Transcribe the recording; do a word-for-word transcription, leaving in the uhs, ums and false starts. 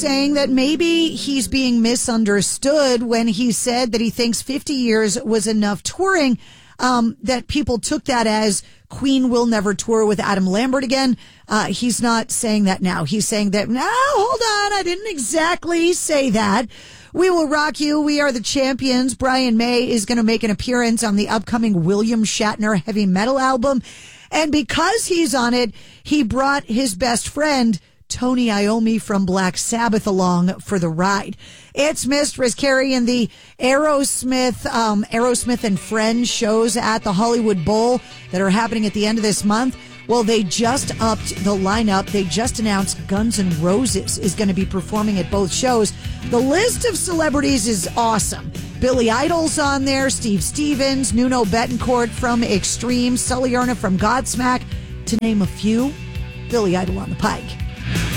saying that maybe he's being misunderstood when he said that he thinks fifty years was enough touring, um, that people took that as Queen will never tour with Adam Lambert again. Uh, he's not saying that now. He's saying that, no, hold on, I didn't exactly say that. We Will Rock You, We Are the Champions. Brian May is going to make an appearance on the upcoming William Shatner heavy metal album. And because he's on it, he brought his best friend, Tony Iommi from Black Sabbath, along for the ride. It's Mistress Carrie and the Aerosmith, um, Aerosmith and Friends shows at the Hollywood Bowl that are happening at the end of this month. Well, they just upped the lineup. They just announced Guns N' Roses is going to be performing at both shows. The list of celebrities is awesome. Billy Idol's on there, Steve Stevens, Nuno Bettencourt from Extreme, Sully Erna from Godsmack, to name a few. Billy Idol on the pike.